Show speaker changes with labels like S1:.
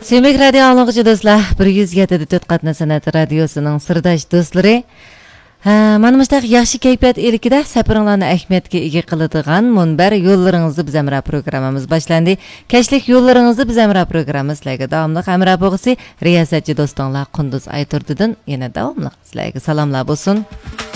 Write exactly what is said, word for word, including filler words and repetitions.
S1: Sevimli radyo anlıqçı dostlar, bir yüz yetti nöqta to'rt Qatna san'at radiosuning sirdosh do'stlari. Mana mustaq yaxshi kayfiyat elikida safaringlarni ahamiyatga ega qiladigan munbar yo'llaringizni biz amra programmamiz boshlandi. Kashlik yo'llaringizni biz amra programmamiz sizlarga davomli amra bo'lg'isi riyosatchi do'stinglar Qunduz Ayturdidan yana davomli sizlarga salomlar bo'lsin.